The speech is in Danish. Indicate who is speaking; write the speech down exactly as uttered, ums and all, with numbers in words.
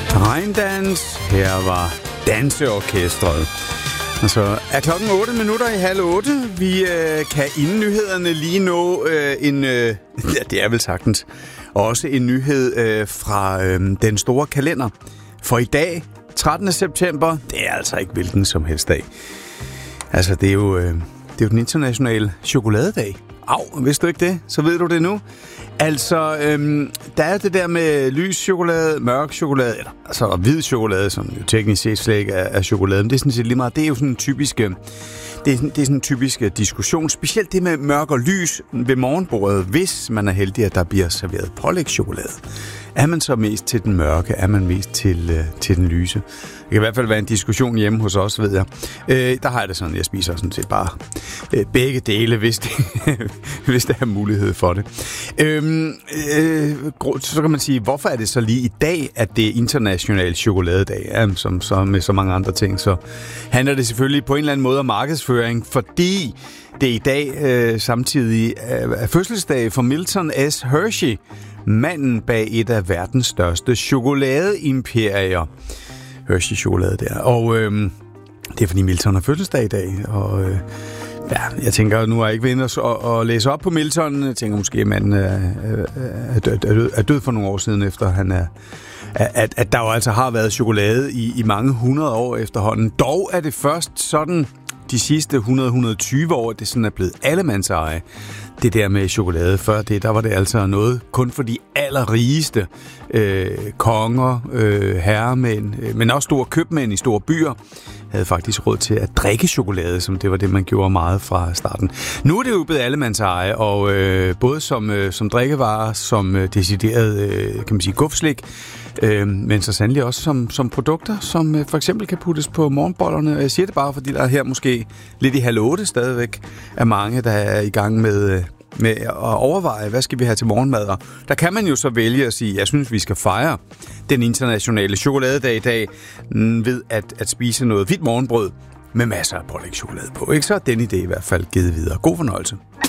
Speaker 1: Regndans. Her var danseorkestret. Altså, er klokken otte minutter i halv otte. Vi øh, kan inden nyhederne lige nå øh, en... Øh, ja, det er vel sagtens. Også en nyhed øh, fra øh, den store kalender. For i dag, trettende september, det er altså ikke hvilken som helst dag. Altså, det er jo, øh, det er jo den internationale chokoladedag. Au, vidste du ikke det? Så ved du det nu. Altså, øhm, der er det der med lys chokolade, mørk chokolade, eller altså hvid chokolade, som jo teknisk set slet ikke er, er chokolade, men det er sådan set lige meget. Det er jo sådan en typisk, det er sådan, det er sådan en typisk diskussion. Specielt det med mørk og lys ved morgenbordet, hvis man er heldig, at der bliver serveret pålægschokolade. Er man så mest til den mørke? Er man mest til, øh, til den lyse? Det kan i hvert fald være en diskussion hjemme hos os, ved jeg. Øh, der har jeg det sådan, jeg spiser sådan set bare øh, begge dele, hvis, det, hvis der er mulighed for det. Øh, øh, så kan man sige, hvorfor er det så lige i dag, at det er international chokoladedag? Ja, som så med så mange andre ting, så handler det selvfølgelig på en eller anden måde om markedsføring, fordi det i dag øh, samtidig er, er fødselsdag for Milton S. Hershey, manden bag et af verdens største chokoladeimperier. Hershey-chokolade der. Og øh, det er fordi Milton har fødselsdag i dag. Og øh, ja, jeg tænker, nu er jeg ikke ved at, at, at læse op på Milton. Jeg tænker måske, at manden er, er, død, er, død, er død for nogle år siden, efter han er... At, at der jo altså har været chokolade i, i mange hundrede år efterhånden. Dog er det først sådan de sidste hundrede til hundrede og tyve år, det sådan er blevet allemandseje. Det der med chokolade. Før det, der var det altså noget kun for de allerrigeste øh, konger, øh, herremænd, øh, men også store købmænd i store byer, havde faktisk råd til at drikke chokolade, som det var det, man gjorde meget fra starten. Nu er det jo blevet allemandseje, og øh, både som, øh, som drikkevarer, som øh, decideret, øh, kan man sige, gufslik, øh, men så sandelig også som, som produkter, som øh, for eksempel kan puttes på morgenbollerne. Og jeg siger det bare, fordi der er her måske lidt i halv otte stadigvæk er mange, der er i gang med... Øh, med at overveje, hvad skal vi have til morgenmad. Der kan man jo så vælge at sige, jeg synes, vi skal fejre den internationale chokoladedag i dag ved at, at spise noget hvidt morgenbrød med masser af pålægschokolade på. Ikke? Så er den idé i hvert fald givet videre. God fornøjelse.